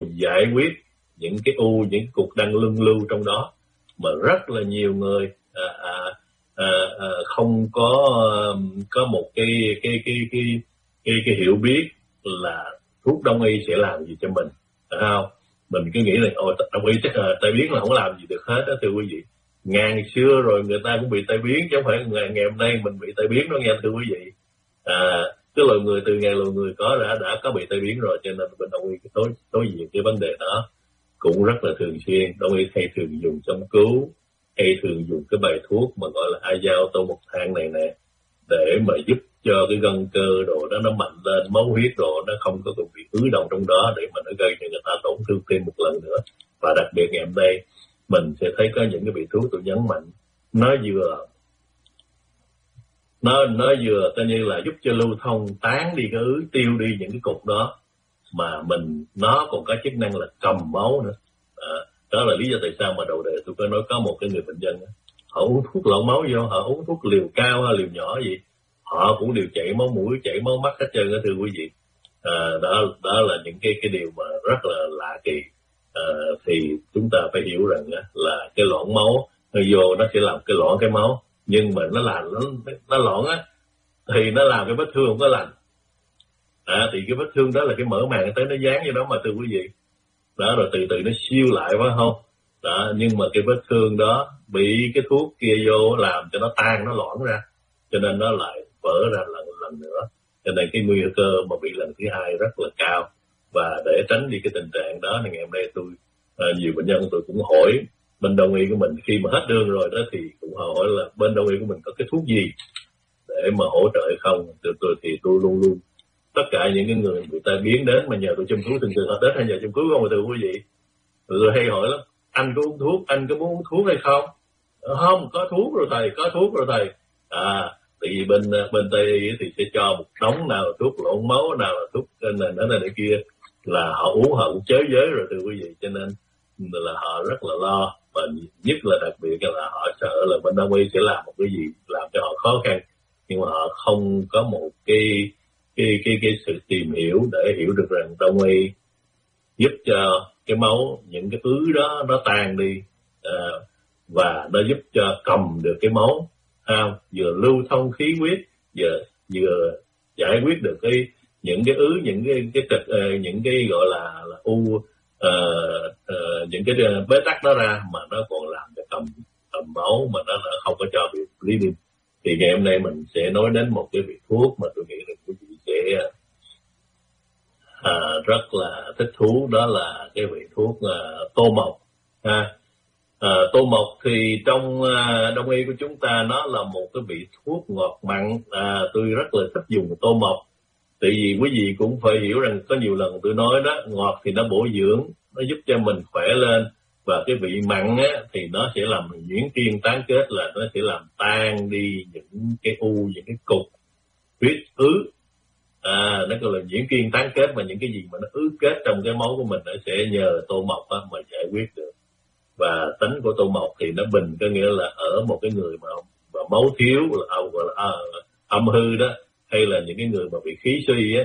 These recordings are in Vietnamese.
giải quyết những cái những cái cục đang luân lưu trong đó, mà rất là nhiều người không có một cái hiểu biết là thuốc đông y sẽ làm gì cho mình, phải không? Mình cứ nghĩ là đông y chắc là tai biến là không làm gì được hết đó, thưa quý vị. Ngàn xưa rồi người ta cũng bị tai biến, chứ không phải ngày hôm nay mình bị tai biến đó nghe, thưa quý vị. Cái loài người từ ngày loài người có đã có bị tai biến rồi, cho nên bên đông y đối diện cái vấn đề đó cũng rất là thường xuyên. Đông y hay thường dùng châm cứu, hay thường dùng cái bài thuốc mà gọi là Azao tô một thang này nè, để mà giúp cho cái gân cơ đồ đó nó mạnh lên, máu huyết đồ nó không có bị ứ động trong đó, để mà nó gây cho người ta tổn thương thêm một lần nữa. Và đặc biệt ngày hôm nay mình sẽ thấy có những cái vị thuốc tôi nhấn mạnh, nó vừa coi như là giúp cho lưu thông, tán đi cái ứ, tiêu đi những cái cục đó, mà nó còn có chức năng là cầm máu nữa. Đó là lý do tại sao mà đầu đề tôi có nói có một cái người bệnh nhân họ uống thuốc loạn máu vô, họ uống thuốc liều cao hay liều nhỏ gì họ cũng đều chảy máu mũi, chảy máu mắt hết trơn đó, thưa quý vị. Đó là những cái điều mà rất là lạ kỳ. Thì chúng ta phải hiểu rằng là cái loãng máu nó vô nó sẽ làm cái loãng cái máu, nhưng mà nó loãng á thì nó làm cái vết thương không có lành. Thì cái vết thương đó là cái mỡ màng tới nó dán vô đó mà, thưa quý vị. Đó, rồi từ từ nó siêu lại, phải không? Đó, nhưng mà cái vết thương đó bị cái thuốc kia vô làm cho nó tan, nó loãng ra, cho nên nó lại vỡ ra lần nữa. Cho nên cái nguy cơ mà bị lần thứ hai rất là cao. Và để tránh đi cái tình trạng đó thì ngày hôm nay tôi nhiều bệnh nhân tôi cũng hỏi bên đông y của mình, khi mà hết đơn rồi đó thì cũng hỏi là bên đông y của mình có cái thuốc gì để mà hỗ trợ hay không. Thì tôi luôn luôn tất cả những cái người ta biến đến mà nhờ tôi châm cứu, thường thường họ đến hay nhờ châm cứu không, thưa quý vị. Rồi hay hỏi lắm, anh có uống thuốc, anh có muốn uống thuốc hay không? Không, có thuốc rồi thầy, có thuốc rồi thầy. Tại vì bên Tây y thì sẽ cho một đống, nào là thuốc loãng máu, nào là thuốc này kia, là họ uống họ cũng chới giới rồi, thưa quý vị. Cho nên là họ rất là lo, và nhất là đặc biệt là họ sợ là bên đông y sẽ làm một cái gì làm cho họ khó khăn, nhưng mà họ không có một cái sự tìm hiểu để hiểu được rằng đông y giúp cho cái máu, những cái ứ đó nó tan đi, và nó giúp cho cầm được cái máu, vừa lưu thông khí huyết, vừa giải quyết được những cái ứ, những cái trật, những cái gọi là u, những cái bế tắc nó ra, mà nó còn làm cho cầm máu, mà nó không có cho bị lý đi. Thì ngày hôm nay mình sẽ nói đến một cái vị thuốc mà tôi nghĩ là quý vị sẽ rất là thích thú, đó là cái vị thuốc tô mộc. Tô mộc thì trong đông y của chúng ta nó là một cái vị thuốc ngọt mặn. Tôi rất là thích dùng tô mộc, tại vì quý vị cũng phải hiểu rằng có nhiều lần tôi nói đó, ngọt thì nó bổ dưỡng, nó giúp cho mình khỏe lên, và cái vị mặn thì nó sẽ làm nhuyễn tiên tán kết, là nó sẽ làm tan đi những cái u, những cái cục huyết ứ. Nó gọi là nhuyễn tiên tán kết, mà những cái gì mà nó ứ kết trong cái máu của mình nó sẽ nhờ tô mộc mà giải quyết được. Và tính của tô mộc thì nó bình, có nghĩa là ở một cái người mà máu thiếu, gọi là âm hư đó, hay là những cái người mà bị khí suy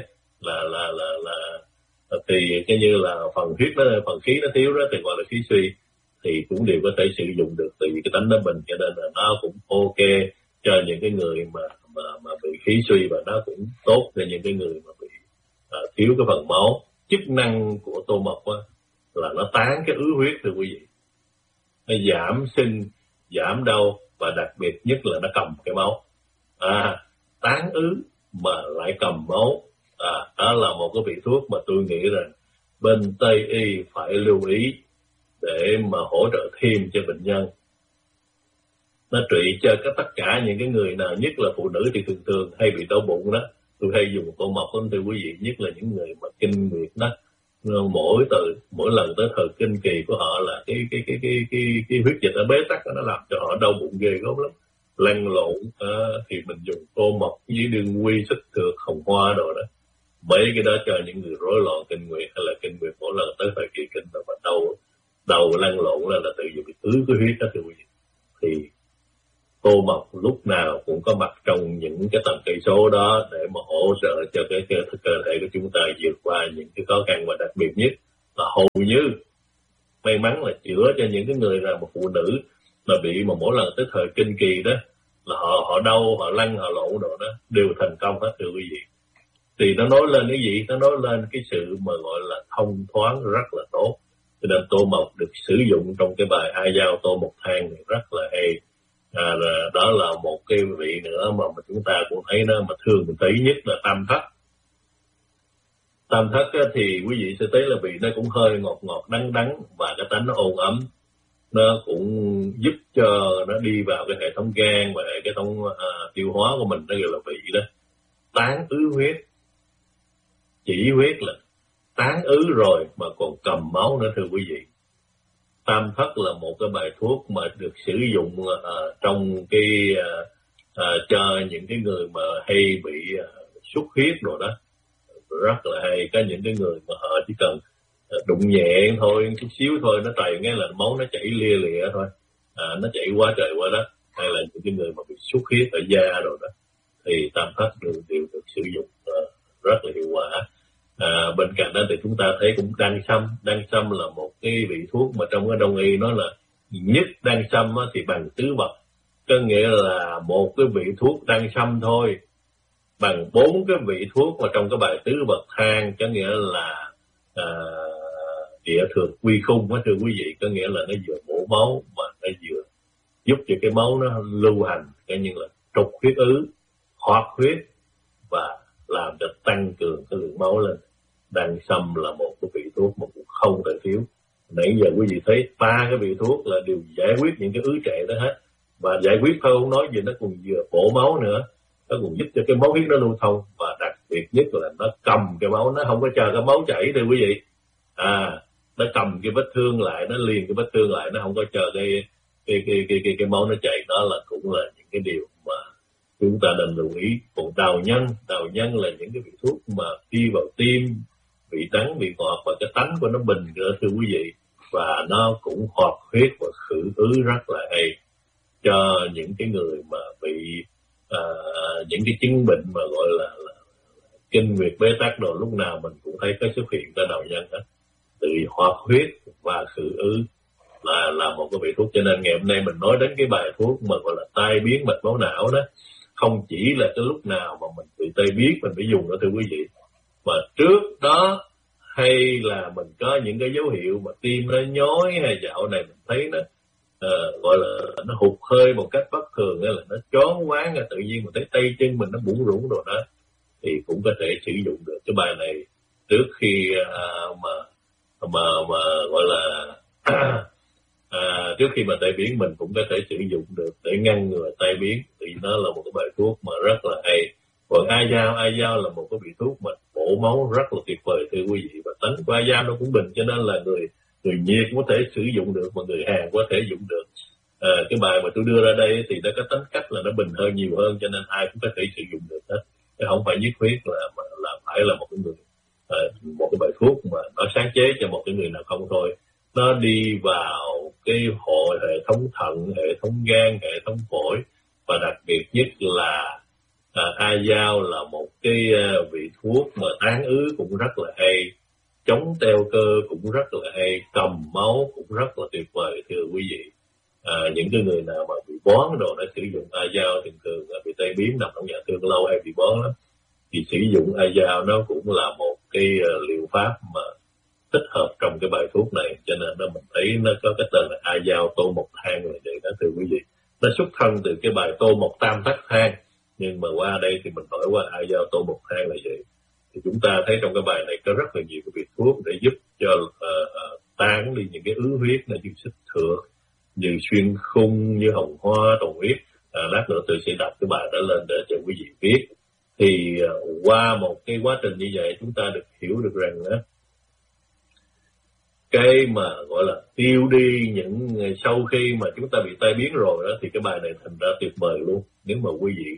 thì cái như là phần khí nó thiếu đó thì gọi là khí suy, thì cũng đều có thể sử dụng được, tại vì cái tánh nó bình, cho nên là nó cũng ok cho những cái người mà bị khí suy, và nó cũng tốt cho những cái người mà bị thiếu cái phần máu. Chức năng của tô mộc là nó tán cái ứ huyết, thưa quý vị, nó giảm sưng, giảm đau, và đặc biệt nhất là nó cầm cái máu. Tán ứ mà lại cầm máu. Đó là một cái vị thuốc mà tôi nghĩ rằng bên Tây y phải lưu ý để mà hỗ trợ thêm cho bệnh nhân. Nó trị cho tất cả những cái người nào, nhất là phụ nữ thì thường hay bị đau bụng đó. Tôi hay dùng tô mộc đó, thưa quý vị, nhất là những người mà kinh nguyệt đó. Mỗi lần tới thời kinh kỳ của họ là cái huyết dịch ở bế tắc, nó làm cho họ đau bụng ghê gớm lắm, lăn lộn. Thì mình dùng tô mộc với đương quy, xích thược, hồng hoa đồ đó. Mấy cái đó cho những người rối loạn kinh nguyệt, hay là kinh nguyệt mỗi lần tới thời kỳ kinh mà đầu lăn lộn là tự vì bị ứ cái huyết đó, thưa quý vị. Thì tô mộc lúc nào cũng có mặt trong những cái tầm cây số đó để mà hỗ trợ cho cái cơ thể của chúng ta vượt qua những cái khó khăn, và đặc biệt nhất là hầu như may mắn là chữa cho những cái người là một phụ nữ mà bị mà mỗi lần tới thời kinh kỳ đó là họ đau, họ lăn, họ lộn đồ đó đều thành công hết thưa quý vị. Thì nó nói lên cái gì? Nó nói lên cái sự mà gọi là thông thoáng rất là tốt. Cho nên Tô Mộc được sử dụng trong cái bài A Dao Tô Mộc Thang này rất là hay. Đó là một cái vị nữa mà chúng ta cũng thấy nó mà thường mình thấy nhất là Tam Thất. Tam Thất thì quý vị sẽ thấy là vị nó cũng hơi ngọt ngọt đắng đắng và cái tánh nó ôn ấm. Nó cũng giúp cho nó đi vào cái hệ thống gan và cái hệ thống tiêu hóa của mình, nó gọi là vị đó. Tán ứ huyết, chỉ huyết là tán ứ rồi mà còn cầm máu nữa thưa quý vị. Tam Thất là một cái bài thuốc mà được sử dụng trong cái cho những cái người mà hay bị xuất huyết rồi đó, rất là hay. Có những cái người mà họ chỉ cần đụng nhẹ thôi, chút xíu thôi, nó trầy nghe là máu nó chảy lia lịa thôi, nó chảy quá trời quá đất, hay là những cái người mà bị xuất huyết ở da rồi đó, thì Tam Thất đều được sử dụng rất là hiệu quả. Bên cạnh đó thì chúng ta thấy cũng đan sâm là một cái vị thuốc mà trong cái đông y nói là nhất đan sâm thì bằng tứ vật, có nghĩa là một cái vị thuốc đan sâm thôi bằng 4 cái vị thuốc mà trong cái bài tứ vật thang, có nghĩa là địa thượng quy khung đó thưa quý vị, có nghĩa là nó vừa bổ máu mà nó vừa giúp cho cái máu nó lưu hành, coi như là trục huyết ứ, hoạt huyết và làm cho tăng cường cái lượng máu lên. Đan sâm là một cái vị thuốc mà cũng không thể thiếu. Nãy giờ quý vị thấy 3 cái vị thuốc là đều giải quyết những cái ứ trệ đó hết, và giải quyết thôi không nói gì, nó còn vừa bổ máu nữa, nó còn giúp cho cái máu huyết nó lưu thông, và đặc biệt nhất là nó cầm cái máu, nó không có chờ cái máu chảy thưa quý vị. Nó cầm cái vết thương lại, nó liền cái vết thương lại, nó không có chờ cái máu nó chảy. Đó là cũng là những cái điều mà chúng ta nên lưu ý. Còn đào nhân là những cái vị thuốc mà đi vào tim, vị đắng, vị ngọt, và cái tánh của nó bình nữa thưa quý vị, và nó cũng hoạt huyết và khử ứ rất là hay cho những cái người mà bị những cái chứng bệnh mà gọi là kinh nguyệt bế tắc đồ, lúc nào mình cũng thấy có xuất hiện cái đào nhân đó, từ hoạt huyết và khử ứ là một cái vị thuốc. Cho nên ngày hôm nay mình nói đến cái bài thuốc mà gọi là tai biến mạch máu não đó, không chỉ là cái lúc nào mà mình bị tai biến mình phải dùng đó thưa quý vị, mà trước đó hay là mình có những cái dấu hiệu mà tim nó nhói, hay dạo này mình thấy nó gọi là nó hụt hơi một cách bất thường, hay là nó choáng váng, tự nhiên mình thấy tay chân mình nó bủn rủn rồi đó, thì cũng có thể sử dụng được cái bài này trước khi mà gọi là trước khi mà tai biến. Mình cũng có thể sử dụng được để ngăn ngừa tai biến, thì nó là một cái bài thuốc mà rất là hay. Còn A Dao là một cái vị thuốc mà bổ máu rất là tuyệt vời thưa quý vị, và tánh của A Dao nó cũng bình, cho nên là người nhiệt có thể sử dụng được mà người Hàn có thể dùng được. Cái bài mà tôi đưa ra đây thì nó có tính cách là nó bình hơn, nhiều hơn, cho nên ai cũng có thể sử dụng được hết, chứ không phải nhất thiết là phải là một cái người một cái bài thuốc mà nó sáng chế cho một cái người nào không thôi. Nó đi vào cái hệ thống thận, hệ thống gan, hệ thống phổi, và đặc biệt nhất là A Dao là một cái vị thuốc mà tán ứ cũng rất là hay, chống teo cơ cũng rất là hay, cầm máu cũng rất là tuyệt vời thưa quý vị. Những cái người nào mà bị bón đồ nó sử dụng A Dao, thường bị tai biến nằm trong nhà thương lâu hay bị bón lắm, thì sử dụng A Dao nó cũng là một cái liệu pháp mà thích hợp trong cái bài thuốc này. Cho nên đó mình thấy nó có cái tên là A Dao Tô Mộc Thang là vậy đó thưa quý vị. Nó xuất thân từ cái bài Tô Mộc Tam Thất Thang, nhưng mà qua đây thì mình đổi qua A Dao Tô Mộc Thang là vậy. Thì chúng ta thấy trong cái bài này có rất là nhiều cái vị thuốc để giúp cho tán đi những cái ứ huyết như xích thược, như xuyên khung, như hồng hoa, tồn huyết. Lát nữa tôi sẽ đọc cái bài đó lên để cho quý vị biết. Thì qua một cái quá trình như vậy, chúng ta được hiểu được rằng cái mà gọi là tiêu đi những sau khi mà chúng ta bị tai biến rồi đó, thì cái bài này thành ra tuyệt vời luôn. Nếu mà quý vị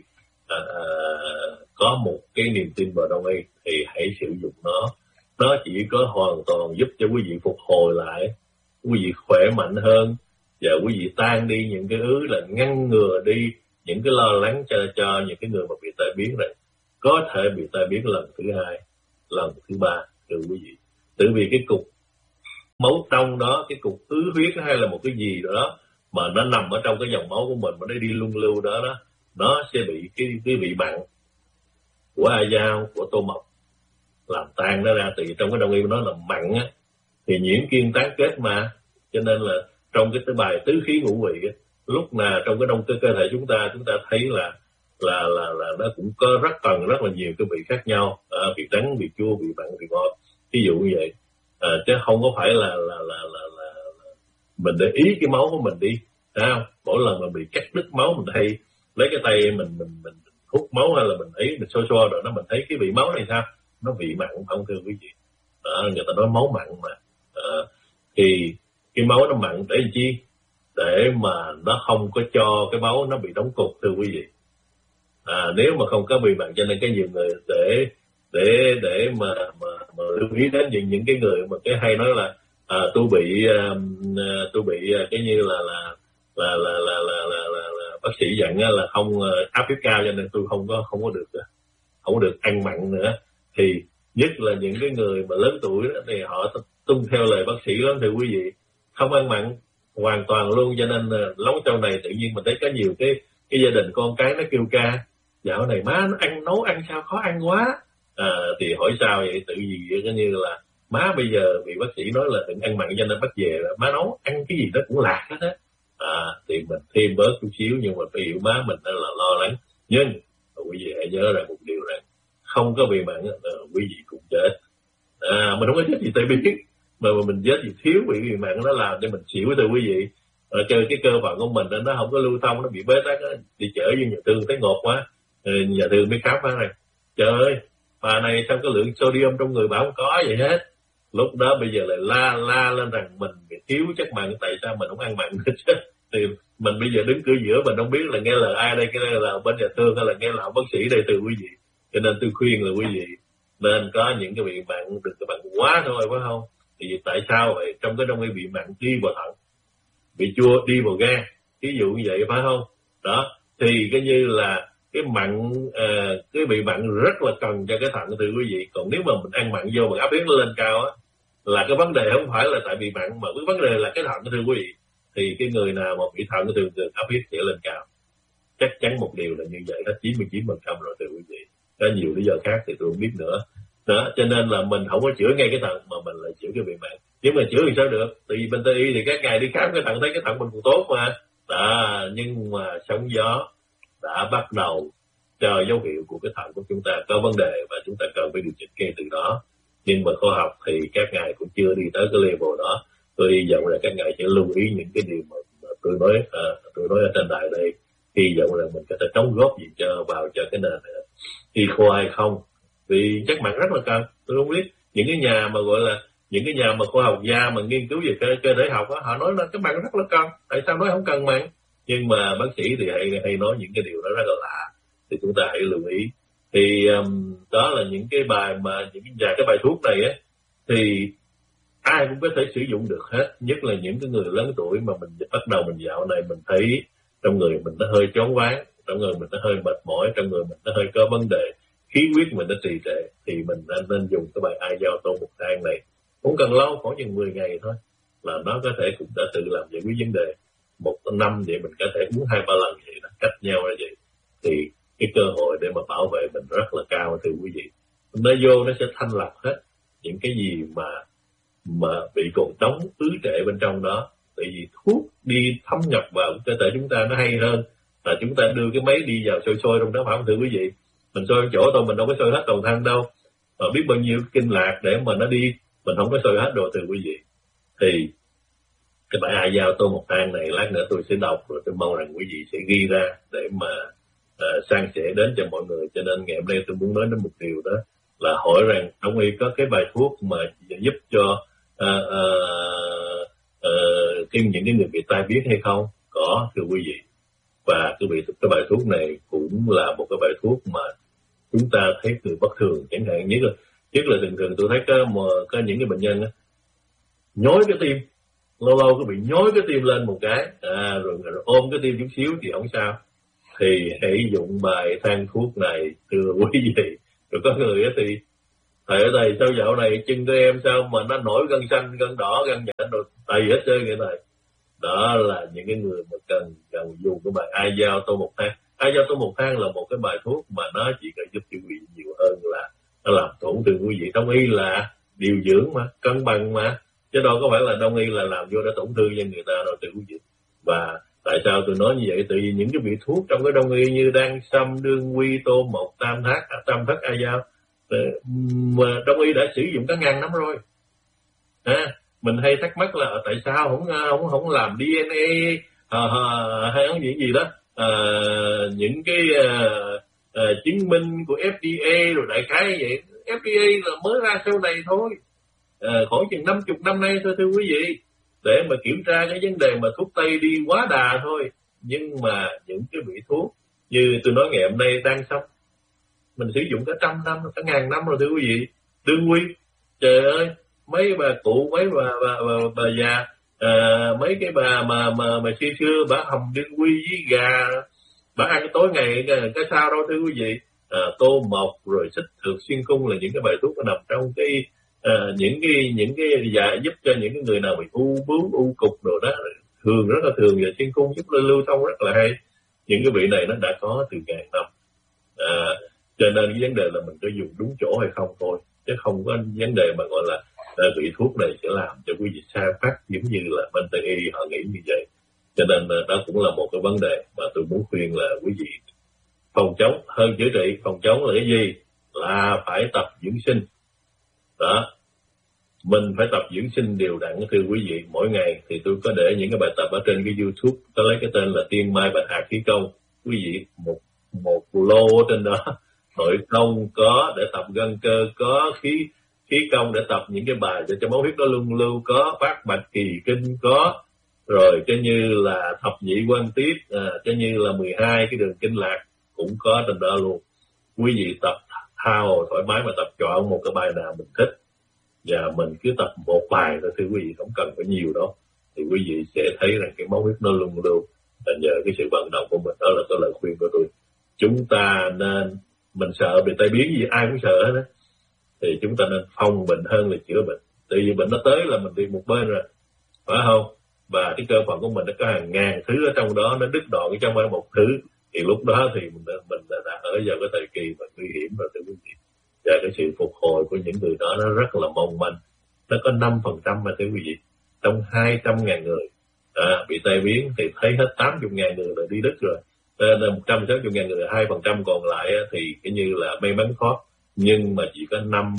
có một cái niềm tin vào đông y thì hãy sử dụng nó chỉ có hoàn toàn giúp cho quý vị phục hồi lại, quý vị khỏe mạnh hơn, và quý vị tan đi những cái là ngăn ngừa đi những cái lo lắng cho những cái người mà bị tai biến này có thể bị tai biến lần thứ 2, lần thứ 3 thưa quý vị. Tự vì cái cục máu trong đó, cái cục ứ huyết hay là một cái gì đó mà nó nằm ở trong cái dòng máu của mình mà nó đi luân lưu đó, nó sẽ bị cái vị mặn của a dao, của tô mộc làm tan nó ra. Từ trong cái đông y nó là mặn á, thì nhiễm kiên tán kết mà, cho nên là trong cái bài tứ khí ngũ vị á, lúc nào trong cái cơ thể chúng ta thấy là nó cũng có rất là nhiều cái vị khác nhau, vị đắng, vị chua, vị mặn, vị ngọt, ví dụ như vậy. Chứ không có phải là mình để ý cái máu của mình đi, thấy không? Mỗi lần mà bị cắt đứt máu mình hay lấy cái tay mình hút máu hay là mình ấy mình xoa rồi mình thấy cái vị máu này sao, nó vị mặn không thưa quý vị. Người ta nói máu mặn mà. Thì cái máu nó mặn để làm chi? Để mà nó không có cho cái máu nó bị đóng cục thưa quý vị. Nếu mà không có bị mặn, cho nên cái nhiều người để mà lưu ý đến những cái người mà cái hay nói là tôi bị cái như là bác sĩ dặn là không áp huyết cao, cho nên tôi không có được ăn mặn nữa. Thì nhất là những cái người mà lớn tuổi đó, thì họ tuân theo lời bác sĩ lắm thưa quý vị, không ăn mặn hoàn toàn luôn. Cho nên lâu sau này tự nhiên mình thấy có nhiều cái gia đình con cái nó kêu ca, dạo này má nó nấu ăn sao khó ăn quá. Thì hỏi sao vậy? Tự vì cái như là má bây giờ bị bác sĩ nói là đừng ăn mặn, cho nên bắt về là má nấu ăn cái gì đó cũng lạc hết á. Thì mình thêm bớt chút xíu, nhưng mà phải hiểu má mình là lo lắng. Nhưng quý vị hãy nhớ rằng một điều rằng không có bị mặn quý vị cũng chết. Mình không có chết gì tại biết, mà mình chết vì thiếu bị mặn, nó làm cho mình xỉu thưa quý vị. Cái cơ phận của mình nó không có lưu thông, nó bị bế tắc, đi chở vô nhà thương thấy ngột quá, nhà thương mới khám phá này, trời ơi bà này sao cái lượng sodium trong người bà không có vậy hết. Lúc đó bây giờ lại la lên rằng mình bị thiếu chất mặn, tại sao mình không ăn mặn chứ. Thì mình bây giờ đứng cửa giữa, mình không biết là nghe lời ai đây, cái đây là bên nhà thương hay là nghe lời bác sĩ đây từ quý vị. Cho nên tôi khuyên là quý vị nên có những cái vị mặn, đừng có mặn quá thôi, phải không? Thì tại sao vậy? Trong cái đông y bị mặn đi vào thận, bị chua đi vào gan, ví dụ như vậy, phải không? Đó thì cái như là cái mặn, cái vị mặn rất là cần cho cái thận thưa quý vị. Còn nếu mà mình ăn mặn vô mà áp huyết nó lên cao á, là cái vấn đề không phải là tại vì mặn, mà cái vấn đề là cái thận thưa quý vị. Thì cái người nào mà bị thận thường áp huyết sẽ lên cao, chắc chắn một điều là như vậy, hết 99% rồi thưa quý vị. Có nhiều lý do khác thì tôi không biết nữa. Đó, cho nên là mình không có chữa ngay cái thận mà mình lại chữa cái vị mặn. Nhưng mà chữa thì sao được? Tại vì bên Tây y thì các ngày đi khám cái thận thấy cái thận mình còn tốt mà. Nhưng mà sóng gió đã bắt đầu cho dấu hiệu của cái thận của chúng ta có vấn đề và chúng ta cần phải điều chỉnh ngay từ đó. Nhưng mà khoa học thì các ngài cũng chưa đi tới cái level đó. Tôi hy vọng là các ngài sẽ lưu ý những cái điều mà tôi nói ở trên đài đây. Hy vọng là mình có thể đóng góp gì vào cho cái nền y khoa hay không. Vì chất mặn rất là cần. Tôi không biết những cái nhà mà gọi là những cái nhà mà khoa học gia mà nghiên cứu về cơ thể học đó, họ nói là cái mặn rất là cần. Tại sao nói không cần mặn? Nhưng mà bác sĩ thì hay nói những cái điều đó rất là lạ, thì chúng ta hãy lưu ý. Thì đó là những cái bài mà cái bài thuốc này á, thì ai cũng có thể sử dụng được hết, nhất là những cái người lớn tuổi mà mình bắt đầu mình dạo này mình thấy trong người mình nó hơi choáng váng, trong người mình nó hơi mệt mỏi, trong người mình nó hơi có vấn đề, khí huyết mình nó trì trệ, thì mình nên dùng cái bài ai giao tô một thang này. Cũng cần lâu, khoảng chừng 10 ngày thôi là nó có thể cũng đã tự làm giải quyết vấn đề. 1 năm vậy mình có thể uống 2-3 lần vậy đó, cách nhau như vậy, thì cái cơ hội để mà bảo vệ mình rất là cao thưa quý vị. Nó vô nó sẽ thanh lọc hết những cái gì mà bị còn đóng ứ trệ bên trong đó. Tại vì thuốc đi thấm nhập vào cơ thể chúng ta nó hay hơn là chúng ta đưa cái máy đi vào sôi trong đó, phải không thưa quý vị? Mình sôi chỗ thôi, mình đâu có sôi hết toàn thân đâu, mà biết bao nhiêu kinh lạc để mà nó đi, mình không có sôi hết rồi thưa quý vị. Thì cái bài ai giao tô một thang này lát nữa tôi sẽ đọc, rồi tôi mong rằng quý vị sẽ ghi ra để mà san sẻ đến cho mọi người. Cho nên ngày hôm nay tôi muốn nói đến một điều đó là hỏi rằng ông y có cái bài thuốc mà giúp cho những cái người bị tai biến hay không? Có thưa quý vị. Và cái bài thuốc này cũng là một cái bài thuốc mà chúng ta thấy người bất thường, chẳng hạn nhất là thường tôi thấy có những cái bệnh nhân đó, nhói cái tim, lâu có bị nhói cái tim lên một cái, rồi ôm cái tim chút xíu thì không sao. Thì hãy dụng bài thang thuốc này thưa quý vị. Rồi có người thì Thầy sao dạo này chân của em sao mà nó nổi gân xanh, gân đỏ, gân nhện rồi tầy hết trơn vậy này. Đó là những cái người mà cần dùng cái bài ai giao tô một thang. Ai giao tô một thang là một cái bài thuốc mà nó chỉ cần giúp quý vị nhiều hơn là nó làm tổn thương quý vị. Đông y là điều dưỡng mà, cân bằng mà, chứ đâu có phải là đông y là làm vô để tổn thương cho người ta đâu thưa quý vị. Và tại sao tôi nói như vậy? Tại vì những cái vị thuốc trong cái đông y như đan sâm, đương quy, tô mộc, tam thất, ai giao mà đông y đã sử dụng cả ngàn năm rồi. Mình hay thắc mắc là tại sao không làm DNA hay những gì đó, những cái chứng minh của FDA rồi đại khái vậy. FDA là mới ra sau này thôi, khoảng chừng 50 năm nay thôi thưa quý vị, để mà kiểm tra cái vấn đề mà thuốc tây đi quá đà thôi. Nhưng mà những cái vị thuốc như tôi nói ngày hôm nay đang xong, mình sử dụng cả 100 năm, cả 1000 năm rồi thưa quý vị. Đương quy, trời ơi, mấy bà cụ, mấy bà già, mấy cái bà mà xưa bà hầm đương quy với gà, bà ăn tối ngày cái sao đâu thưa quý vị. Tô mộc rồi xích thược xuyên cung là những cái bài thuốc nó nằm trong cái những cái dạ giúp cho những cái người nào bị u bướu, u cục đồ đó, thường rất là thường, và xuyên cung giúp lưu thông rất là hay. Những cái vị này nó đã có từ ngàn năm, cho nên cái vấn đề là mình có dùng đúng chỗ hay không thôi, chứ không có vấn đề mà gọi là vị thuốc này sẽ làm cho quý vị sai phát giống như là bên Tây y họ nghĩ như vậy. Cho nên đó cũng là một cái vấn đề mà tôi muốn khuyên là quý vị phòng chống hơn chữa trị. Phòng chống là cái gì? Là phải tập dưỡng sinh. Đó, mình phải tập dưỡng sinh đều đặn thưa quý vị. Mỗi ngày thì tôi có để những cái bài tập ở trên cái YouTube, tôi lấy cái tên là Tiên Mai Bạch Hạc Khí Công. Quý vị một lô ở trên đó, nội công có để tập gân cơ, có khí công để tập những cái bài cho máu huyết nó luân lưu, có phát mạch kỳ kinh có, rồi cho như là thập nhị quan tiết, cho như là 12 cái đường kinh lạc cũng có trên đó luôn. Quý vị tập thao thoải mái mà tập chọn một cái bài nào mình thích, và mình cứ tập một bài thôi thưa quý vị, không cần phải nhiều đâu, thì quý vị sẽ thấy rằng cái máu huyết nó luân lưu. Và nhờ cái sự vận động của mình, đó là cái lời khuyên của tôi. Chúng ta nên, mình sợ bị tai biến gì, ai cũng sợ hết đó, thì chúng ta nên phòng bệnh hơn là chữa bệnh. Tại vì bệnh nó tới là mình đi một bên rồi, phải không? Và cái cơ phận của mình nó có hàng ngàn thứ ở trong đó, nó đứt đoạn trong một thứ, thì lúc đó thì mình đã ở vào cái thời kỳ mà nguy hiểm rồi thưa quý vị. Và cái sự phục hồi của những người đó nó rất là mong manh, nó có 5% mà thưa quý vị. Trong 200.000 người bị tai biến thì thấy hết 80.000 người là đi đứt rồi. Nên 160.000 người, 2% còn lại thì cái như là may mắn thoát, nhưng mà chỉ có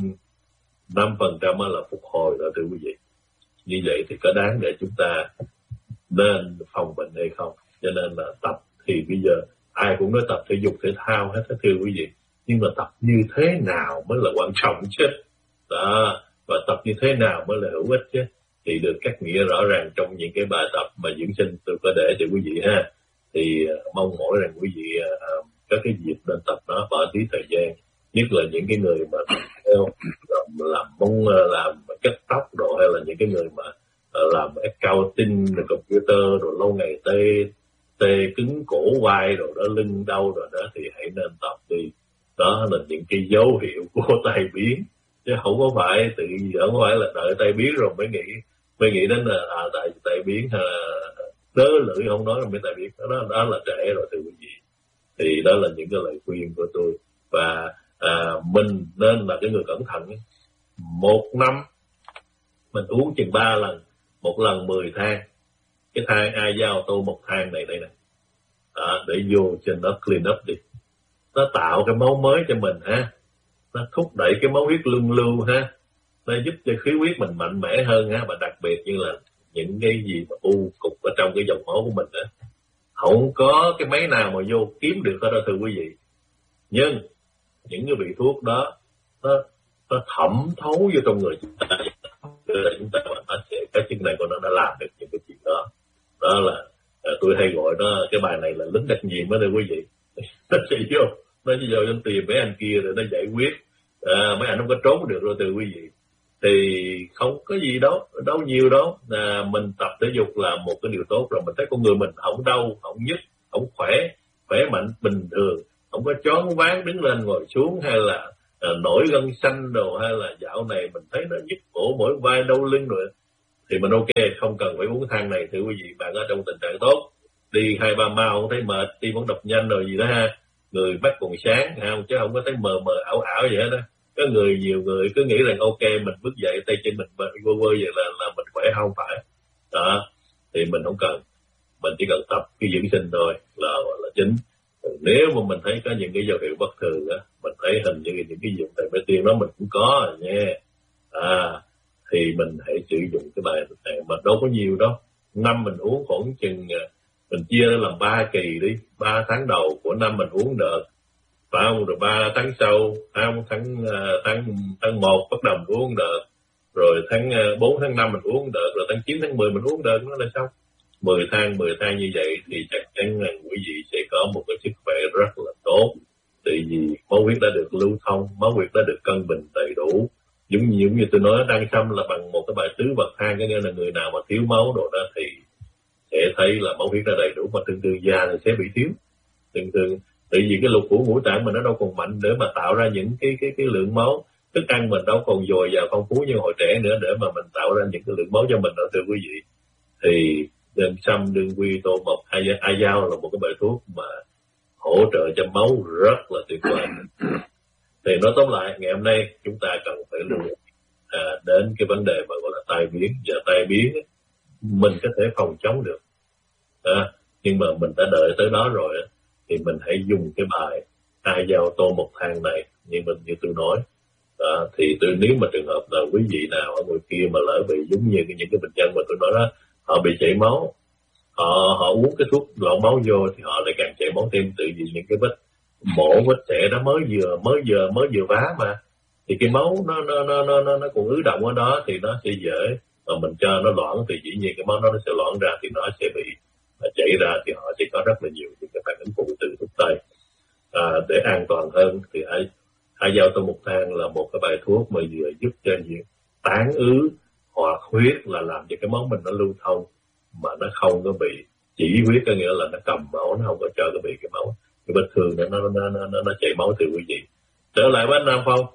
5% là phục hồi đó thưa quý vị. Như vậy thì có đáng để chúng ta nên phòng bệnh hay không? Cho nên là tập thì bây giờ ai cũng nói tập thể dục thể thao hết thưa quý vị, nhưng mà tập như thế nào mới là quan trọng chứ. Đó, và tập như thế nào mới là hữu ích chứ, thì được cắt nghĩa rõ ràng trong những cái bài tập mà dưỡng sinh tôi có để cho quý vị ha. Thì mong mỏi rằng quý vị có cái dịp nên tập nó bỏ tí thời gian, nhất là những cái người mà làm mông, làm cắt tóc đồ, hay là những cái người mà làm accounting rồi computer rồi lâu ngày tê cứng cổ vai rồi đó, lưng đau rồi đó, thì hãy nên tập đi. Đó là những cái dấu hiệu của tai biến, chứ không có phải không phải là đợi tai biến rồi mới nghĩ đến là tai biến hay là đớ lưỡi không nói là mới tai biến. Đó là trễ rồi thưa quý vị. Thì đó là những cái lời khuyên của tôi. Và mình nên là cái người cẩn thận. Một năm mình uống chừng 3 lần, một lần 10 thang. Cái thang ai giao tô một thang này đây nè, để vô trên đó clean up đi. Nó tạo cái máu mới cho mình ha, nó thúc đẩy cái máu huyết luân lưu ha, nó giúp cho khí huyết mình mạnh mẽ hơn ha. Và đặc biệt như là những cái gì mà u cục ở trong cái dòng máu của mình á, không có cái máy nào mà vô kiếm được hết đó thưa quý vị. Nhưng những cái vị thuốc đó nó thẩm thấu vô trong người chúng ta, chúng ta nó sẽ, cái chức năng của nó đã làm được những cái chuyện đó. Đó là tôi hay gọi nó, cái bài này là lính đặc nhiệm đó thưa quý vị. Nó sẽ vô tìm mấy anh kia rồi nó giải quyết. Mấy anh không có trốn được rồi thưa quý vị. Thì không có gì đâu nhiều đâu. Mình tập thể dục là một cái điều tốt rồi. Mình thấy con người mình không đau, không nhức, không khỏe mạnh bình thường, không có choáng váng đứng lên ngồi xuống, hay là nổi gân xanh đồ, hay là dạo này mình thấy nó nhức cổ mỏi vai đau lưng rồi, thì mình ok, không cần phải uống thang này. Thưa quý vị, bạn ở trong tình trạng tốt, đi 2-3 mao không thấy mệt, tim vẫn đập nhanh rồi gì đó ha, người mắt còn sáng không, chứ không có thấy mờ mờ ảo ảo vậy hết đó. Có nhiều người cứ nghĩ rằng ok, mình bước dậy tay chân mình quơ quơ vậy là mình khỏe, không phải đó. Thì mình không cần, mình chỉ cần tập cái dưỡng sinh thôi là chính. Nếu mà mình thấy có những cái dấu hiệu bất thường đó, mình thấy hình như những cái dụng tại bê tiên đó mình cũng có rồi nha, thì mình hãy sử dụng cái bài này, mà đâu có nhiều đâu. Năm mình uống khoảng chừng, mình chia ra làm 3 kỳ đi, 3 tháng đầu của năm mình uống đợt, phải không? Rồi 3 tháng sau, tháng 1 bắt đầu mình uống đợt, rồi tháng 4 tháng 5 mình uống đợt, rồi tháng 9 tháng 10 mình uống đợt, nó là xong. 10 tháng như vậy thì chắc chắn là quý vị sẽ có một cái sức khỏe rất là tốt. Tại vì máu huyết đã được lưu thông, máu huyết đã được cân bình đầy đủ. Giống như tôi nói, đăng xăm là bằng một cái bài tứ bậc thang, có nghĩa là người nào mà thiếu máu đồ đó thì sẽ thấy là máu huyết đã đầy đủ, mà thường da thì sẽ bị thiếu. Thường tại vì cái lục phủ ngũ tạng mình nó đâu còn mạnh để mà tạo ra những cái lượng máu, thức ăn mình đâu còn dồi dào phong phú như hồi trẻ nữa để mà mình tạo ra những cái lượng máu cho mình đâu, thưa quý vị. Thì đừng xăm, đừng quy, tô mộc, ai dao là một cái bài thuốc mà hỗ trợ cho máu rất là tuyệt vời. Thì nói tóm lại, ngày hôm nay chúng ta cần phải lưu đến cái vấn đề mà gọi là tai biến. Và tai biến mình có thể phòng chống được, nhưng mà mình đã đợi tới đó rồi thì mình hãy dùng cái bài ai dao tô mộc thang này như tôi nói. Thì nếu mà trường hợp là quý vị nào ở ngoài kia mà lỡ bị giống như những cái bệnh nhân mà tôi nói đó, họ bị chảy máu, họ uống cái thuốc loạn máu vô thì họ lại càng chảy máu thêm, tự vì những cái vết mổ, vết xẻ đó mới vừa vá mà, thì cái máu nó còn ứ động ở đó thì nó sẽ dễ, mà mình cho nó loãng thì dĩ nhiên cái máu nó sẽ loãng ra thì nó sẽ bị chảy ra, thì họ sẽ có rất là nhiều những cái phản ứng phụ từ thuốc tây. Để an toàn hơn thì ai dao tô mộc thang là một cái bài thuốc mà vừa giúp cho những tán ứ hoặc huyết, là làm cho cái máu mình nó lưu thông mà nó không có bị chỉ huyết, có nghĩa là nó cầm máu, nó không có cho nó bị cái máu cái vết thương nó chảy máu. Từ quý vị trở lại với anh Nam Phong.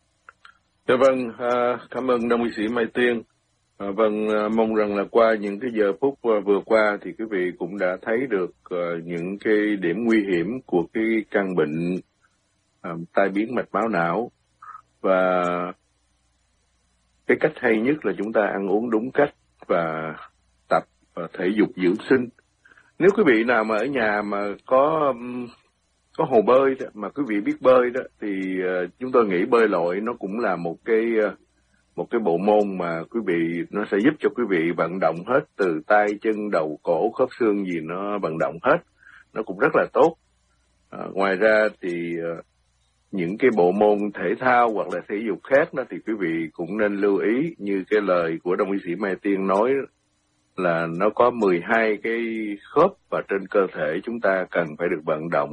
Dạ vâng, cảm ơn Đông y sĩ Mai Tiên. Vâng, mong rằng là qua những cái giờ phút vừa qua thì quý vị cũng đã thấy được những cái điểm nguy hiểm của cái căn bệnh tai biến mạch máu não, và cái cách hay nhất là chúng ta ăn uống đúng cách và tập thể dục dưỡng sinh. Nếu quý vị nào mà ở nhà mà có hồ bơi đó, mà quý vị biết bơi đó, thì chúng tôi nghĩ bơi lội nó cũng là một cái bộ môn mà quý vị, nó sẽ giúp cho quý vị vận động hết từ tay chân đầu cổ khớp xương gì nó vận động hết, nó cũng rất là tốt. Ngoài ra thì những cái bộ môn thể thao hoặc là thể dục khác đó thì quý vị cũng nên lưu ý, như cái lời của Đông y sĩ Mai Tiên nói là nó có 12 cái khớp và trên cơ thể chúng ta cần phải được vận động,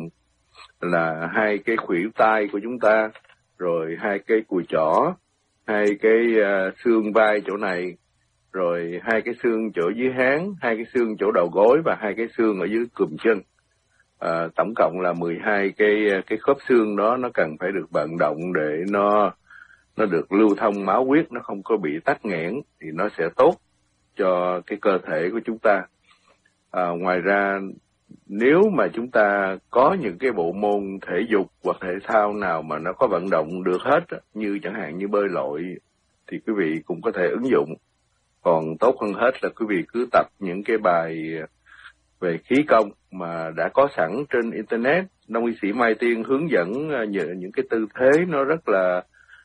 là 2 cái khuỷu tay của chúng ta, rồi 2 cái cùi chỏ, 2 cái xương vai chỗ này, rồi 2 cái xương chỗ dưới háng, 2 cái xương chỗ đầu gối và 2 cái xương ở dưới cùm chân. Tổng cộng là 12 cái khớp xương đó nó cần phải được vận động để nó được lưu thông máu huyết, nó không có bị tắc nghẽn, thì nó sẽ tốt cho cái cơ thể của chúng ta. Ngoài ra, nếu mà chúng ta có những cái bộ môn thể dục hoặc thể thao nào mà nó có vận động được hết, như chẳng hạn như bơi lội, thì quý vị cũng có thể ứng dụng. Còn tốt hơn hết là quý vị cứ tập những cái bài về khí công mà đã có sẵn trên Internet. Đông y sĩ Mai Tiên hướng dẫn những cái tư thế nó rất là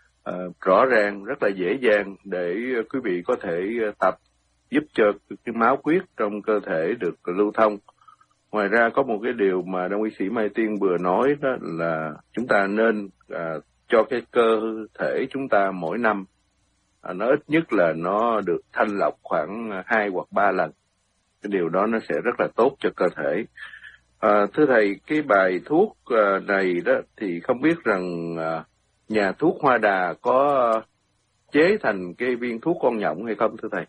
rõ ràng, rất là dễ dàng để quý vị có thể tập, giúp cho cái máu huyết trong cơ thể được lưu thông. Ngoài ra có một cái điều mà Đông y sĩ Mai Tiên vừa nói, đó là chúng ta nên cho cái cơ thể chúng ta mỗi năm nó ít nhất là nó được thanh lọc khoảng 2 hoặc 3 lần. Cái điều đó nó sẽ rất là tốt cho cơ thể. Thưa thầy, cái bài thuốc này đó thì không biết rằng nhà thuốc Hoa Đà có chế thành cái viên thuốc con nhộng hay không thưa thầy?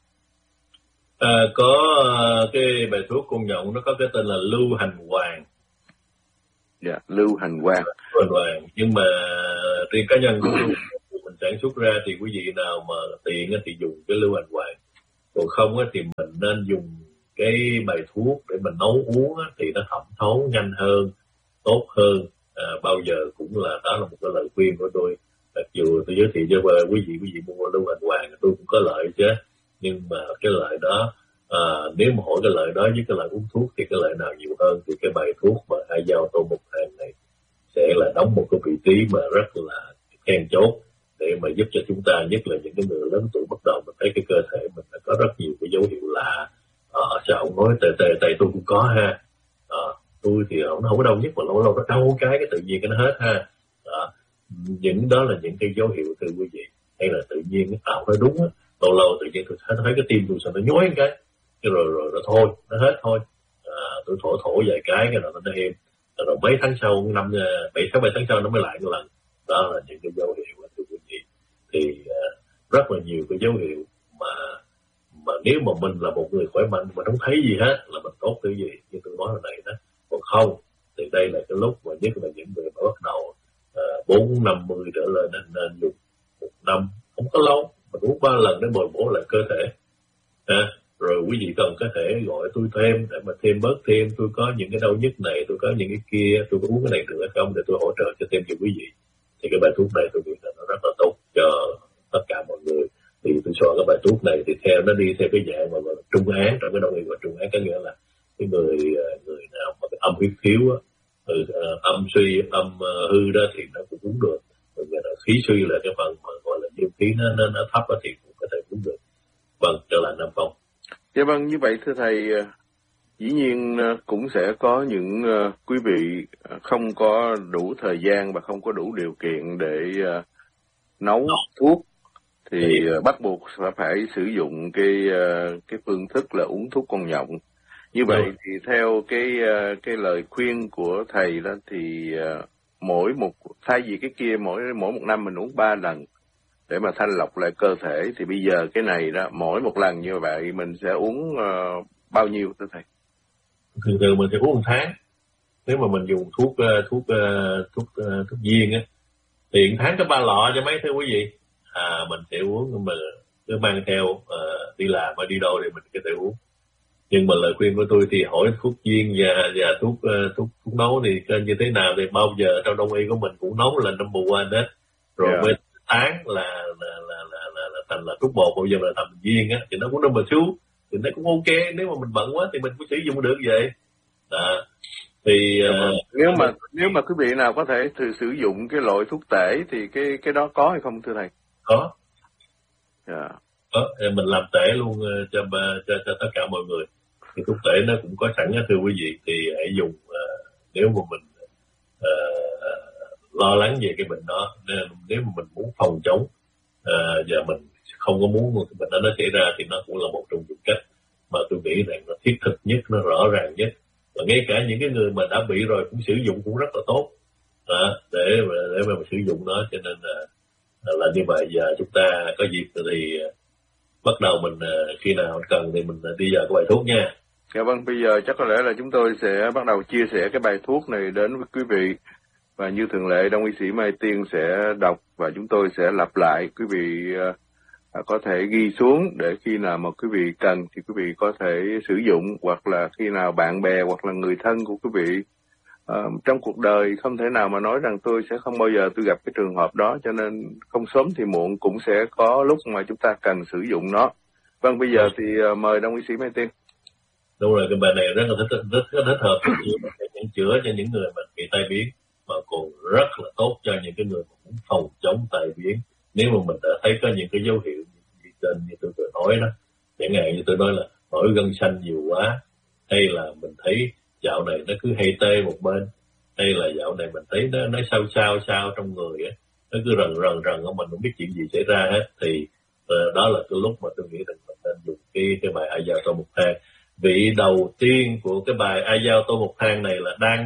Có cái bài thuốc con nhộng nó có cái tên là lưu hành hoàng. Dạ, lưu hành hoàng. Nhưng mà riêng cá nhân của mình sản xuất ra thì quý vị nào mà tiện thì dùng cái lưu hành hoàng, còn không thì mình nên dùng cái bài thuốc để mình nấu uống thì nó thẩm thấu nhanh hơn, tốt hơn. Bao giờ cũng là đó là một cái lời khuyên của tôi. Mặc dù tôi giới thiệu cho quý vị mua lưu hành hoàng tôi cũng có lợi chứ, nhưng mà cái lợi đó nếu mà hỏi cái lợi đó với cái lợi uống thuốc thì cái lợi nào nhiều hơn, thì cái bài thuốc mà hai dao tô một thang này sẽ là đóng một cái vị trí mà rất là then chốt để mà giúp cho chúng ta, nhất là những cái người lớn tuổi bắt đầu mình thấy cái cơ thể mình có rất nhiều cái dấu hiệu lạ. Sao ông nói tại tôi cũng có ha, tôi thì nó không có đau nhất mà lâu lâu nó đau cái tự nhiên cái nó hết ha. Những đó là những cái dấu hiệu thưa quý vị, hay là tự nhiên cái tạo nó đúng á, lâu lâu tự nhiên tôi thấy cái tim tôi sao nó nhói một cái rồi nó thôi nó hết thôi. Tôi thổ vài cái rồi nó êm, rồi mấy tháng sau 7 tháng sau nó mới lại một lần. Đó là những cái dấu hiệu thưa quý vị. Thì rất là nhiều cái dấu hiệu mà nếu mà mình là một người khỏe mạnh mà không thấy gì hết là mình tốt cái gì như tôi nói hồi nãy đó. Còn không thì đây là cái lúc mà nhất là những người mà bắt đầu 40-50 trở lên nên dùng một năm không có lâu, mình uống 3 lần để bồi bổ lại cơ thể. Rồi quý vị cần có thể gọi tôi thêm để mà thêm bớt thêm, tôi có những cái đau nhức này, tôi có những cái kia, tôi có uống cái này được hay không để tôi hỗ trợ cho thêm cho quý vị. Thì cái bài thuốc này tôi nghĩ là nó rất là tốt cho tất cả mọi người. Thì tôi soạn cái bài thuốc này thì nó đi theo cái dạng mà gọi là trung án, trong cái đông y gọi trung án có nghĩa là cái người nào mà cái âm huyết thiếu á, âm suy âm hư đó thì nó cũng uống được. Rồi là khí suy là cái phần mà gọi là dương khí nó thấp thì cũng có thể uống được. Vâng, trở lại Nam Phong. Dạ vâng, như vậy thưa thầy, dĩ nhiên cũng sẽ có những quý vị không có đủ thời gian và không có đủ điều kiện để nấu thuốc, thì bắt buộc phải sử dụng cái phương thức là uống thuốc con nhộng. Như vậy thì theo cái lời khuyên của thầy đó thì thay vì cái kia mỗi một năm mình uống 3 lần để mà thanh lọc lại cơ thể, thì bây giờ cái này đó mỗi một lần như vậy mình sẽ uống bao nhiêu thưa thầy? Thường mình sẽ uống 1 tháng. Nếu mà mình dùng thuốc viên á thì 1 tháng có 3 lọ cho mấy thưa quý vị. Mình sẽ uống, mà cứ mang theo đi làm hay đi đâu thì mình có thể uống. Nhưng mà lời khuyên của tôi thì hỏi thuốc viên và thuốc nấu thì như thế nào thì bao giờ trong đông y của mình cũng nấu là number one hết. Rồi mới tháng là thành là thuốc bột, bao giờ là thành viên á thì nó cũng number two, thì nó cũng ok. Nếu mà mình bận quá thì mình cũng sử dụng được vậy. Thì nếu mà quý vị nào có thể sử dụng cái loại thuốc tể thì cái đó có hay không thưa thầy? Có. Mình làm tể luôn cho tất cả mọi người. Thì thuốc tể nó cũng có sẵn thưa quý vị, thì hãy dùng nếu mà mình lo lắng về cái bệnh đó, nếu mà mình muốn phòng chống và mình không có muốn cái bệnh đó nó xảy ra thì nó cũng là một trong những cách mà tôi nghĩ rằng nó thiết thực nhất, nó rõ ràng nhất. Và ngay cả những cái người mà đã bị rồi cũng sử dụng cũng rất là tốt để mà sử dụng nó. Cho nên là như vậy. Giờ chúng ta có dịp thì bắt đầu mình khi nào cần thì mình đi vào cái bài thuốc nha. Dạ vâng, bây giờ chắc có lẽ là chúng tôi sẽ bắt đầu chia sẻ cái bài thuốc này đến với quý vị. Và như thường lệ, Đông y sĩ Mai Tiên sẽ đọc và chúng tôi sẽ lặp lại. Quý vị có thể ghi xuống để khi nào mà quý vị cần thì quý vị có thể sử dụng, hoặc là khi nào bạn bè hoặc là người thân của quý vị trong cuộc đời không thể nào mà nói rằng tôi sẽ không bao giờ tôi gặp cái trường hợp đó, cho nên không sớm thì muộn cũng sẽ có lúc mà chúng ta cần sử dụng nó. Vâng, bây giờ thì mời Đông y sĩ Mai Tiên. Đúng rồi, cái bài này rất là thích hợp chữa cho những người mà bị tai biến, mà còn rất là tốt cho những cái người mà muốn phòng chống tai biến. Nếu mà mình đã thấy có những cái dấu hiệu như tôi vừa nói đó, chẳng hạn như tôi nói là nổi gân xanh nhiều quá, hay là mình thấy dạo này nó cứ hay tê một bên, hay là dạo này mình thấy nó sao trong người á, nó cứ rần mình không biết chuyện gì xảy ra hết, thì đó là cái lúc mà tôi nghĩ rằng mình nên dùng cái bài Ai Dao Tô Một Thang. Vị đầu tiên của cái bài Ai Dao Tô Một Thang này là đan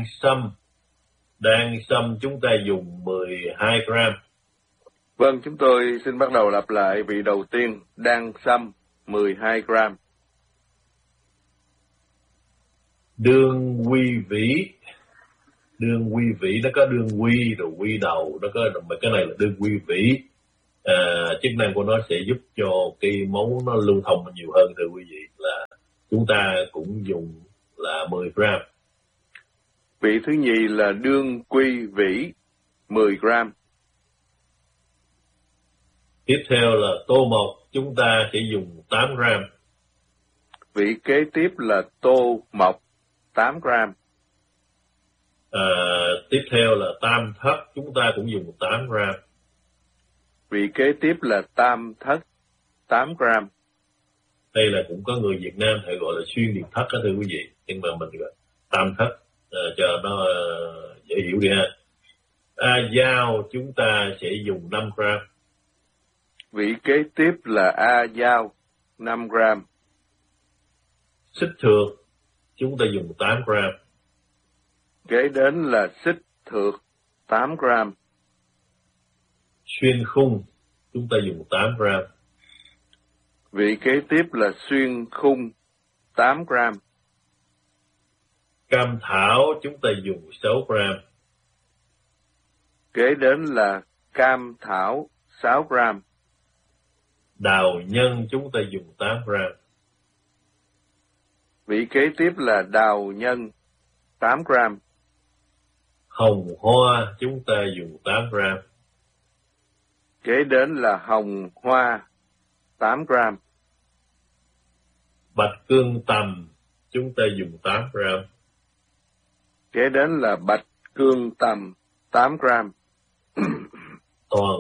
sâm chúng ta dùng 12 gram. Vâng, chúng tôi xin bắt đầu lặp lại vị đầu tiên, đan sâm 12 gram. Đường quy vĩ đương quy vĩ, nó có đương quy rồi quy đầu, nó có, mà cái này là đương quy vĩ. Chức năng của nó sẽ giúp cho cái máu nó lưu thông nhiều hơn. Thưa quý vị, là chúng ta cũng dùng là 10 gram. Vị thứ nhì là đương quy vĩ 10 gram. Tiếp theo là tô mộc, chúng ta sẽ dùng 8 gram. Vị kế tiếp là tô mộc 8 gram. Tiếp theo là tam thất, chúng ta cũng dùng 8 gram. Vị kế tiếp là tam thất 8 gram. Đây là cũng có người Việt Nam hay gọi là xuyên điệp thất đó thưa quý vị, nhưng mà mình gọi tam thất cho nó dễ hiểu đi ha. Dao chúng ta sẽ dùng 5 gram. Vị kế tiếp là dao 5 gram. Xích thược chúng ta dùng 8 gram. Kế đến là xích thược 8 gram. Xuyên khung chúng ta dùng 8 gram. Vị kế tiếp là xuyên khung 8 gram. Cam thảo chúng ta dùng 6 gram. Kế đến là cam thảo 6 gram. Đào nhân chúng ta dùng 8 gram. Vị kế tiếp là đào nhân 8 gram. Hồng hoa chúng ta dùng 8 gram. Kế đến là hồng hoa 8 gram. Bạch cương tầm chúng ta dùng 8 gram. Kế đến là bạch cương tầm 8 gram. Toàn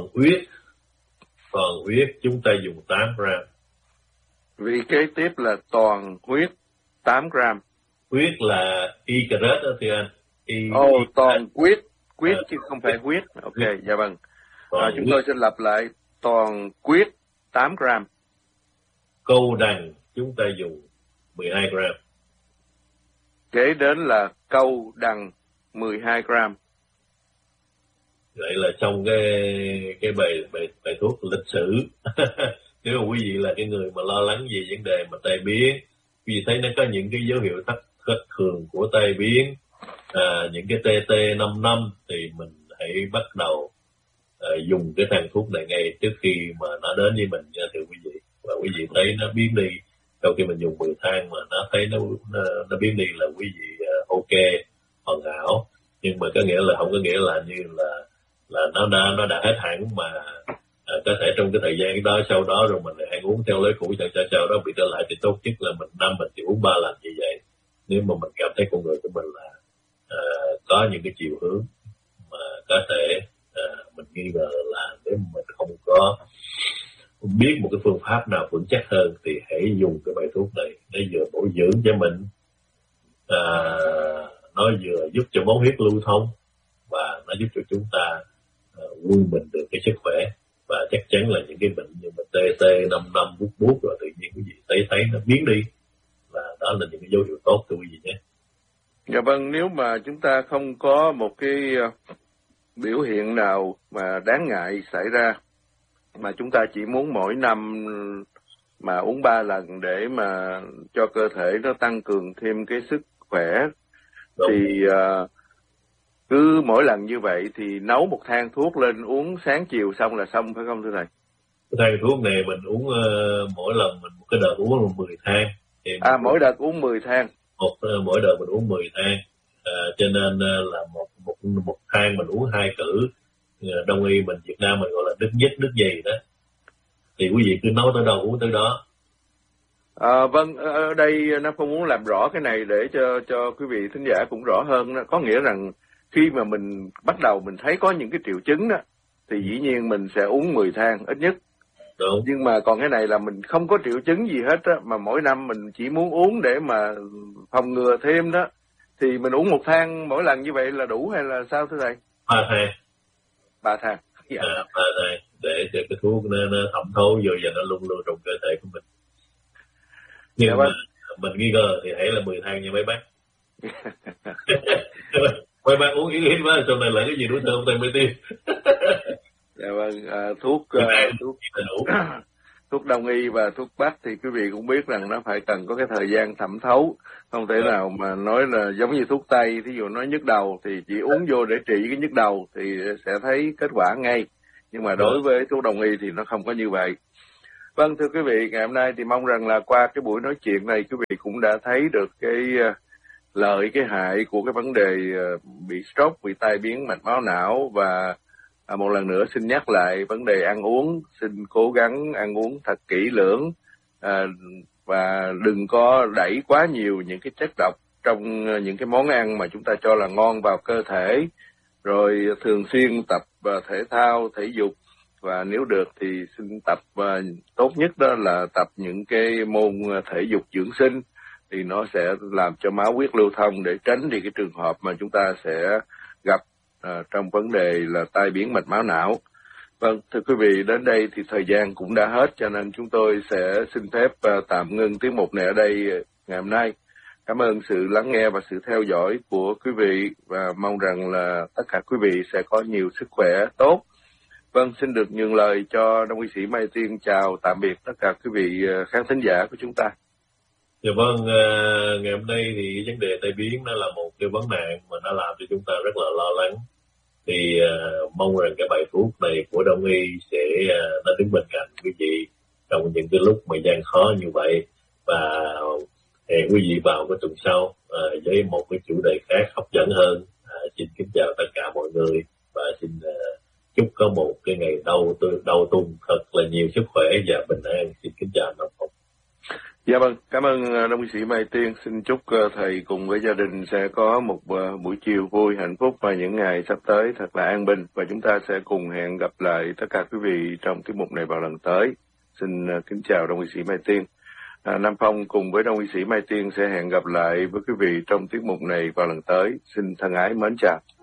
huyết chúng ta dùng 8 gram. Vị kế tiếp là toàn huyết 8 gram. Huyết là y caret đó thưa anh. Toàn huyết chứ không phải huyết. Ok, dạ vâng. Chúng tôi sẽ lặp lại toàn huyết 8 gram. Câu đằng chúng ta dùng 12 gram. Kế đến là câu đằng 12 gram. Vậy là trong cái bài thuốc lịch sử. Nếu mà quý vị là cái người mà lo lắng về vấn đề mà tai biến, quý vị thấy nó có những cái dấu hiệu thất thường của tai biến, những cái TT55 thì mình hãy bắt đầu dùng cái thang thuốc này ngay trước khi mà nó đến với mình nha thưa quý vị. Và quý vị thấy nó biến đi sau khi mình dùng 10 thang mà nó thấy nó biến đi là quý vị ok, hoàn hảo. Nhưng mà có nghĩa là không có nghĩa là như là nó đã hết hẳn, mà có thể trong cái thời gian đó sau đó rồi mình lại ăn uống theo lối cũ, sau đó bị trở lại, thì tốt nhất là mình mình chỉ uống 3 lần như vậy. Nếu mà mình cảm thấy con người của mình là có những cái chiều hướng mà có thể mình nghi ngờ là nếu mình không có biết một cái phương pháp nào vững chắc hơn thì hãy dùng cái bài thuốc này để vừa bổ dưỡng cho mình, nó vừa giúp cho máu huyết lưu thông và nó giúp cho chúng ta quân mình được cái sức khỏe. Và chắc chắn là những cái bệnh như mà TT55 bút rồi tự nhiên quý vị thấy nó biến đi, là đó là những cái dấu hiệu tốt của quý vị nhé. Dạ vâng, nếu mà chúng ta không có một cái biểu hiện nào mà đáng ngại xảy ra, mà chúng ta chỉ muốn mỗi năm mà uống 3 lần để mà cho cơ thể nó tăng cường thêm cái sức khỏe, đúng. Thì cứ mỗi lần như vậy thì nấu một thang thuốc lên uống sáng chiều xong là xong, phải không thưa thầy? Cái thang thuốc này mình uống mỗi lần mình một cái đợt uống là 10 thang. Mỗi đợt uống 10 thang. Mỗi đợt mình uống 10 thang. Cho nên là một thang mình uống 2 cữ. Đông y mình Việt Nam mình gọi là đứt nhất đứt gì đó. Thì quý vị cứ nấu tới đâu uống tới đó. Vâng, ở đây nó không muốn làm rõ cái này để cho quý vị thính giả cũng rõ hơn. Có nghĩa rằng khi mà mình bắt đầu mình thấy có những cái triệu chứng đó, thì dĩ nhiên mình sẽ uống 10 thang ít nhất. Đúng. Nhưng mà còn cái này là mình không có triệu chứng gì hết á, mà mỗi năm mình chỉ muốn uống để mà phòng ngừa thêm đó, thì mình uống 1 thang mỗi lần như vậy là đủ hay là sao thưa thầy? 3 thang. 3 thang. Dạ. 3 thang để cho cái thuốc nó thẩm thấu vô và nó luôn luôn trong cơ thể của mình. Nhưng mà mình nghi ngờ thì hãy là 10 thang nha mấy bác. Mấy bác uống ít quá, sau này lại cái gì đối tượng tay mới tiêm. Dạ vâng, thuốc thuốc đông y và thuốc bắc thì quý vị cũng biết rằng nó phải cần có cái thời gian thẩm thấu, không thể nào mà nói là giống như thuốc tây, thí dụ nói nhức đầu thì chỉ uống vô để trị cái nhức đầu thì sẽ thấy kết quả ngay, nhưng mà đối với thuốc đông y thì nó không có như vậy. Vâng, thưa quý vị, ngày hôm nay thì mong rằng là qua cái buổi nói chuyện này quý vị cũng đã thấy được cái lợi cái hại của cái vấn đề bị stroke, bị tai biến mạch máu não. Và một lần nữa xin nhắc lại vấn đề ăn uống, xin cố gắng ăn uống thật kỹ lưỡng và đừng có đẩy quá nhiều những cái chất độc trong những cái món ăn mà chúng ta cho là ngon vào cơ thể. Rồi thường xuyên tập thể thao, thể dục, và nếu được thì xin tập, tốt nhất đó là tập những cái môn thể dục dưỡng sinh, thì nó sẽ làm cho máu huyết lưu thông để tránh đi cái trường hợp mà chúng ta sẽ gặp trong vấn đề là tai biến mạch máu não. Vâng, thưa quý vị, đến đây thì thời gian cũng đã hết, cho nên chúng tôi sẽ xin phép tạm ngưng tiết mục này ở đây ngày hôm nay. Cảm ơn sự lắng nghe và sự theo dõi của quý vị, và mong rằng là tất cả quý vị sẽ có nhiều sức khỏe tốt. Vâng, xin được nhường lời cho Đông y sĩ Mai Tiên chào tạm biệt tất cả quý vị khán thính giả của chúng ta. Dạ vâng, ngày hôm nay thì vấn đề tai biến nó là một cái vấn nạn mà nó làm cho chúng ta rất là lo lắng. Thì mong rằng cái bài thuốc này của Đông y sẽ nó đứng bên cạnh quý vị trong những cái lúc mà gian khó như vậy. Và hẹn quý vị vào cái tuần sau với một cái chủ đề khác hấp dẫn hơn. Xin kính chào tất cả mọi người và xin chúc có một cái ngày đầu tuần thật là nhiều sức khỏe và bình an. Xin kính chào Nam Phong. Dạ vâng, cảm ơn Đông y sĩ Mai Tiên. Xin chúc thầy cùng với gia đình sẽ có một buổi chiều vui, hạnh phúc và những ngày sắp tới thật là an bình. Và chúng ta sẽ cùng hẹn gặp lại tất cả quý vị trong tiết mục này vào lần tới. Xin kính chào Đông y sĩ Mai Tiên. Nam Phong cùng với Đông y sĩ Mai Tiên sẽ hẹn gặp lại với quý vị trong tiết mục này vào lần tới. Xin thân ái mến chào.